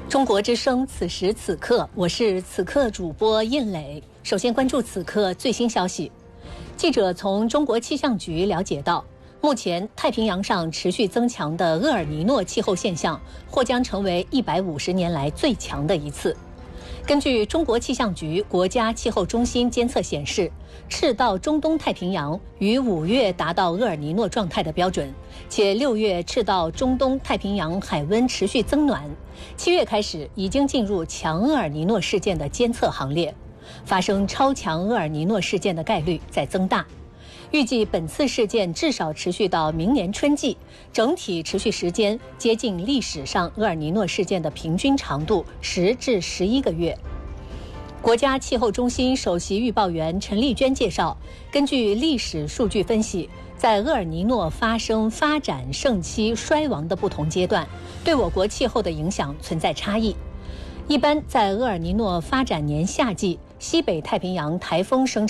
中国之声，此时此刻，我是此刻主播印磊。首先关注此刻最新消息。记者从中国气象局了解到，目前太平洋上持续增强的厄尔尼诺气候现象或将成为150年来最强的一次。根据中国气象局国家气候中心监测显示，赤道中东太平洋于5月达到厄尔尼诺状态的标准，且6月赤道中东太平洋海温持续增暖，7月开始已经进入强厄尔尼诺事件的监测行列，发生超强厄尔尼诺事件的概率在增大。预计本次事件至少持续到明年春季，整体持续时间接近历史上厄尔尼诺事件的平均长度10至11个月。国家气候中心首席预报员陈丽娟介绍，根据历史数据分析，在厄尔尼诺发生、发展、盛期、衰亡的不同阶段，对我国气候的影响存在差异。一般在厄尔尼诺发展年夏季，西北太平洋台风生